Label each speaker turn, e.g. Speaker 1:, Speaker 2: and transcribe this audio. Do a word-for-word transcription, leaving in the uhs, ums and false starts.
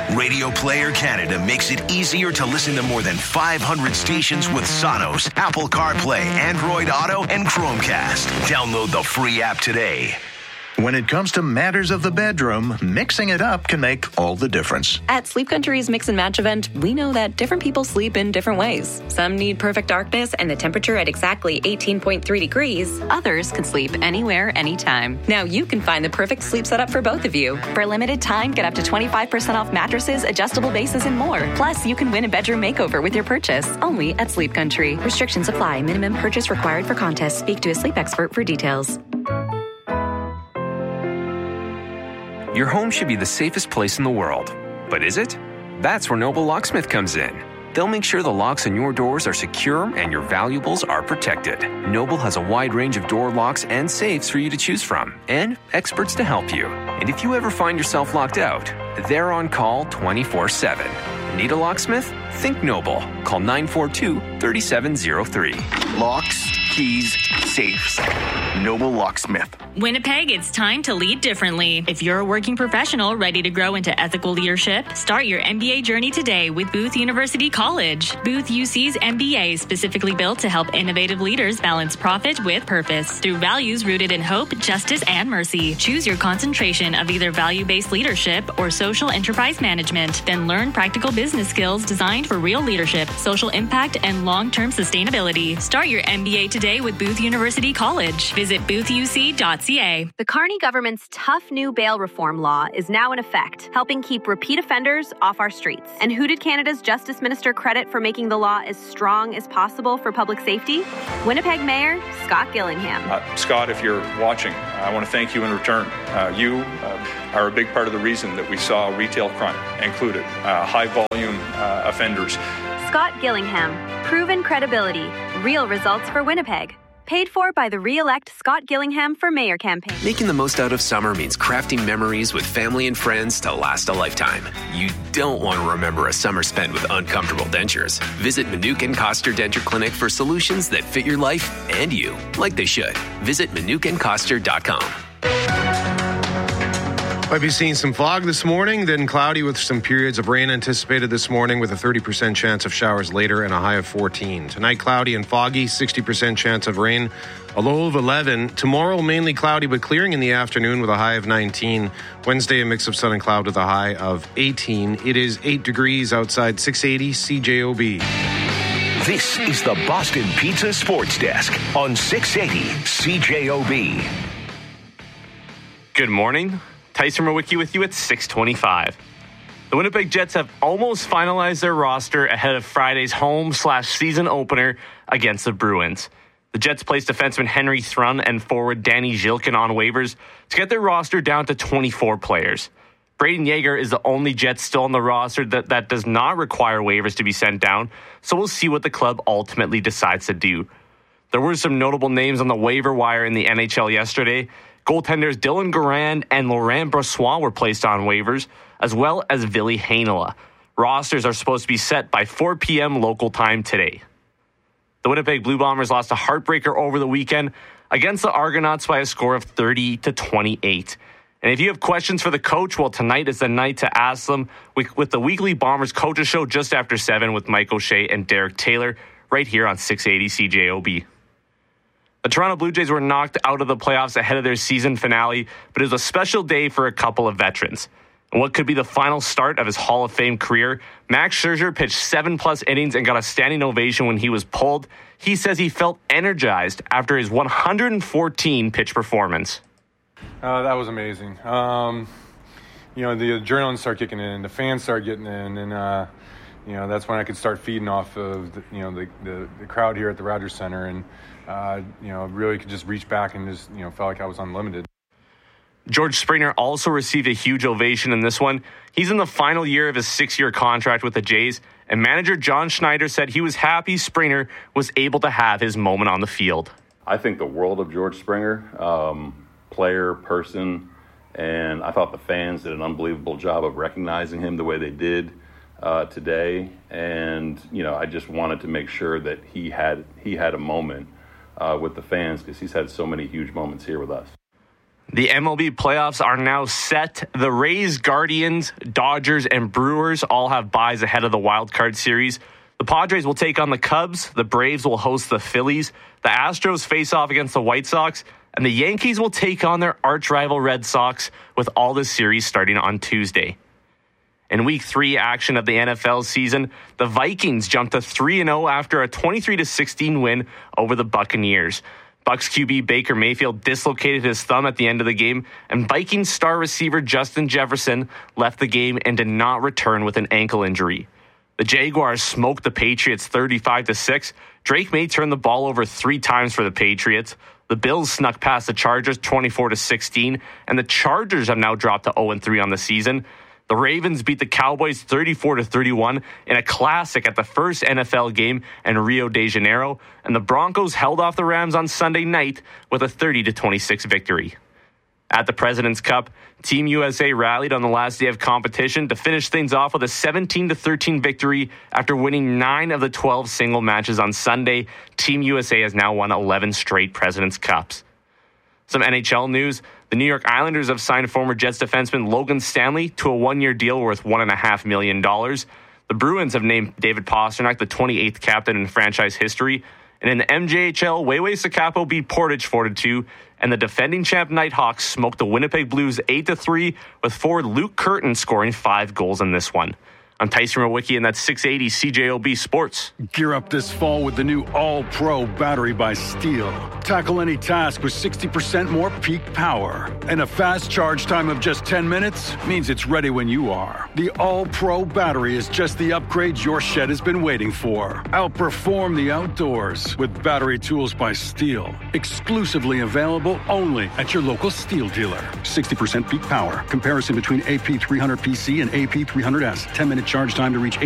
Speaker 1: Radio Player Canada makes it easier to listen to more than five hundred stations with Sonos, Apple CarPlay, Android Auto, and Chromecast. Download the free app today.
Speaker 2: When it comes to matters of the bedroom, mixing it up can make all the difference.
Speaker 3: At Sleep Country's Mix and Match event, we know that different people sleep in different ways. Some need perfect darkness and the temperature at exactly eighteen point three degrees. Others can sleep anywhere, anytime. Now you can find the perfect sleep setup for both of you. For a limited time, get up to twenty-five percent off mattresses, adjustable bases, and more. Plus, you can win a bedroom makeover with your purchase. Only at Sleep Country. Restrictions apply. Minimum purchase required for contest. Speak to a sleep expert for details.
Speaker 4: Your home should be the safest place in the world. But is it? That's where Noble Locksmith comes in. They'll make sure the locks on your doors are secure and your valuables are protected. Noble has a wide range of door locks and safes for you to choose from, and experts to help you. And if you ever find yourself locked out, they're on call twenty-four seven. Need a locksmith? Think Noble. Call nine four two, three seven zero three.
Speaker 5: Locks, keys, safes. Noble Locksmith.
Speaker 6: Winnipeg, it's time to lead differently. If you're a working professional ready to grow into ethical leadership, start your M B A journey today with Booth University College. Booth U C's M B A is specifically built to help innovative leaders balance profit with purpose through values rooted in hope, justice, and mercy. Choose your concentration of either value-based leadership or social enterprise management. Then learn practical business skills designed for real leadership, social impact, and long-term sustainability. Start your M B A today with Booth University College. Visit booth u c dot c a.
Speaker 7: The Carney government's tough new bail reform law is now in effect, helping keep repeat offenders off our streets. And who did Canada's Justice Minister credit for making the law as strong as possible for public safety? Winnipeg Mayor Scott Gillingham.
Speaker 8: Uh, Scott, if you're watching, I want to thank you in return. Uh, you uh, are a big part of the reason that we saw retail crime included, uh, high-volume uh, offenders.
Speaker 7: Scott Gillingham, proven credibility, real results for Winnipeg. Paid for by the Re-elect Scott Gillingham for Mayor campaign.
Speaker 4: Making the most out of summer means crafting memories with family and friends to last a lifetime. You don't want to remember a summer spent with uncomfortable dentures. Visit Manukin Koster Denture Clinic for solutions that fit your life and you, like they should. Visit manukin koster dot com.
Speaker 9: Might be seeing some fog this morning, then cloudy with some periods of rain anticipated this morning with a thirty percent chance of showers later and a high of fourteen. Tonight, cloudy and foggy, sixty percent chance of rain, a low of eleven. Tomorrow, mainly cloudy but clearing in the afternoon with a high of nineteen. Wednesday, a mix of sun and cloud with a high of eighteen. It is eight degrees outside, six eighty C J O B.
Speaker 1: This is the Boston Pizza Sports Desk on six eighty C J O B.
Speaker 10: Good morning. Tyson Mawicki with you at six twenty-five. The Winnipeg Jets have almost finalized their roster ahead of Friday's home slash season opener against the Bruins. The Jets placed defenseman Henry Thrun and forward Danny Zhilkin on waivers to get their roster down to twenty-four players. Braden Yeager is the only Jet still on the roster that, that does not require waivers to be sent down, so we'll see what the club ultimately decides to do. There were some notable names on the waiver wire in the N H L yesterday. Goaltenders Dylan Garand and Laurent Brossoit were placed on waivers, as well as Ville Heinola. Rosters are supposed to be set by four p.m. local time today. The Winnipeg Blue Bombers lost a heartbreaker over the weekend against the Argonauts by a score of thirty to twenty-eight. And if you have questions for the coach, well, tonight is the night to ask them with the weekly Bombers Coaches Show just after seven with Mike O'Shea and Derek Taylor right here on six eighty C J O B. The Toronto Blue Jays were knocked out of the playoffs ahead of their season finale, but it was a special day for a couple of veterans. And what could be the final start of his Hall of Fame career, Max Scherzer pitched seven-plus innings and got a standing ovation when he was pulled. He says he felt energized after his one hundred fourteen pitch performance.
Speaker 11: Uh, that was amazing. Um, you know, the adrenaline started kicking in, the fans started getting in, and uh, you know that's when I could start feeding off of the, you know the, the the crowd here at the Rogers Center, and uh, you know really could just reach back and just you know felt like I was unlimited.
Speaker 10: George Springer also received a huge ovation in this one. He's in the final year of his six-year contract with the Jays, and manager John Schneider said he was happy Springer was able to have his moment on the field.
Speaker 12: I think the world of George Springer, um, player, person, and I thought the fans did an unbelievable job of recognizing him the way they did uh, today. And, you know, I just wanted to make sure that he had he had a moment uh, with the fans because he's had so many huge moments here with us.
Speaker 10: The M L B playoffs are now set. The Rays, Guardians, Dodgers, and Brewers all have byes ahead of the wild card series. The Padres will take on the Cubs. The Braves will host the Phillies. The Astros face off against the White Sox. And the Yankees will take on their arch rival Red Sox, with all the series starting on Tuesday. In week three action of the N F L season, the Vikings jumped to three and oh after a twenty-three to sixteen win over the Buccaneers. Bucs Q B Baker Mayfield dislocated his thumb at the end of the game, and Vikings star receiver Justin Jefferson left the game and did not return with an ankle injury. The Jaguars smoked the Patriots thirty-five to six. Drake May turned the ball over three times for the Patriots. The Bills snuck past the Chargers twenty-four to sixteen, and the Chargers have now dropped to oh and three on the season. The Ravens beat the Cowboys thirty-four to thirty-one in a classic at the first N F L game in Rio de Janeiro, and the Broncos held off the Rams on Sunday night with a thirty to twenty-six victory. At the President's Cup, Team U S A rallied on the last day of competition to finish things off with a seventeen to thirteen victory after winning nine of the twelve single matches on Sunday. Team U S A has now won eleven straight President's Cups. Some N H L news. The New York Islanders have signed former Jets defenseman Logan Stanley to a one-year deal worth one point five million dollars. The Bruins have named David Pastrnak the twenty-eighth captain in franchise history. And in the M J H L, Weiwei Sakapo beat Portage four to two, and the defending champ Nighthawks smoked the Winnipeg Blues eight to three, with forward Luke Curtin scoring five goals in this one. I'm Tyson Rowicki, and that's six eighty C J O B Sports.
Speaker 13: Gear up this fall with the new All-Pro battery by Steel. Tackle any task with sixty percent more peak power. And a fast charge time of just ten minutes means it's ready when you are. The All-Pro battery is just the upgrade your shed has been waiting for. Outperform the outdoors with battery tools by Steel. Exclusively available only at your local Steel dealer. sixty percent peak power. Comparison between A P three hundred P C and A P three hundred S. ten minute charge time to reach